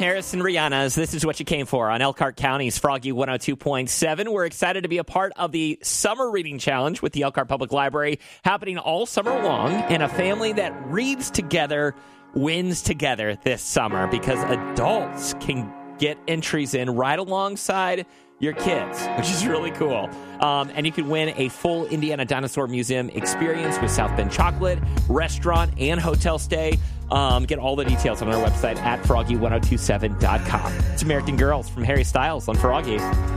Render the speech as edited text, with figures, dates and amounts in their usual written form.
Harris and Rihanna's This Is What You Came For on Elkhart County's Froggy 102.7. We're excited to be a part of the Summer Reading Challenge with the Elkhart Public Library happening all summer long. And a family that reads together wins together this summer because adults can get entries in right alongside your kids, which is really cool. And you can win a full Indiana Dinosaur Museum experience with South Bend Chocolate, restaurant, and hotel stay. Get all the details on our website at froggy1027.com. It's American Girls from Harry Styles on Froggy.